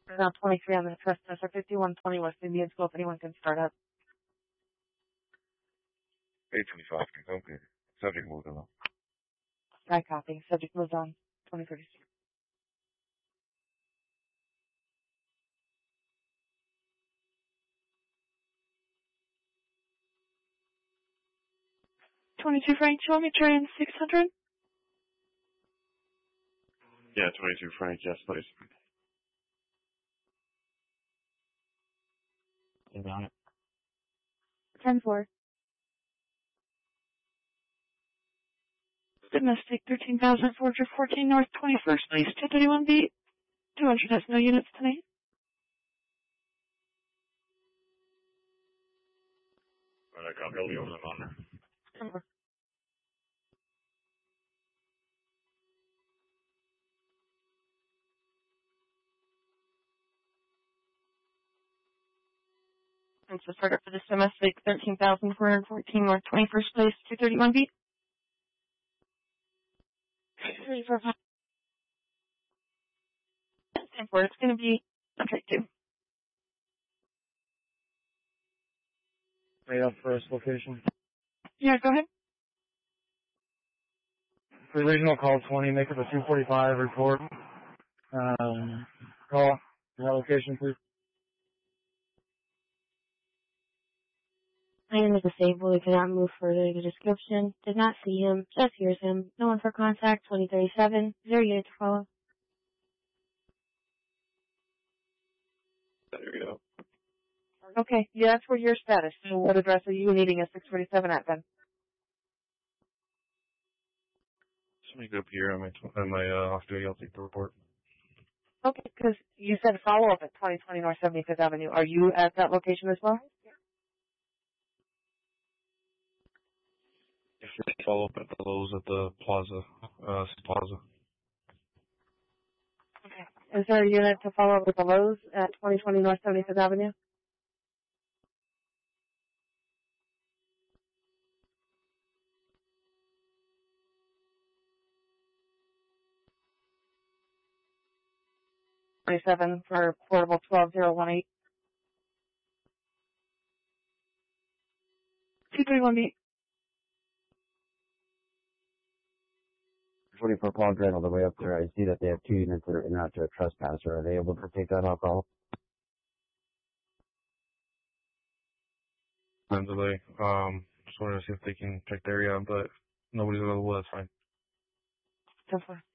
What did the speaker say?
Now 23 on the trespass, or 5120 West Indian School, if anyone can start up. 825, okay. Subject moved along. Sky copy. Subject moves on. 2036. '22 Frank, do you want me to try in 600? Yeah, 22 Frank, yes, please. Is on it. 10-4. Domestic 13,414 North 21st Place, 231 beat. 200 has no units tonight. Alright, copy. I'll be over the monitor. 10-4. Thanks for start up for this domestic 13,414 North 21st Place, 231 beat. 345. 10-4. It's going to be subject 2. Right up first location. Yeah, go ahead. For regional call 20, make up a 245 report. Call that location, please. Item is disabled. We cannot move further to the description. Did not see him. Just hears him. No one for contact. 2037. 0 unit to follow. There we go. Okay, yeah, that's where your status. So what address are you needing a 647 at then? Just make it up here on my off-duty. I'll take the report. Okay, because you said follow-up at 2020 North 75th Avenue. Are you at that location as well? If you follow up at the Lowe's at the plaza. Okay. Is there a unit to follow up with the Lowe's at 2020 North 75th Avenue? '27 for portable 12018. 231 beat. 24 Paul Drive all the way up there. I see that they have 2 units that are in out to a trespasser. Are they able to take that alcohol? On delay. Just wanted to see if they can check the area, but nobody's available. That's fine. 10-4.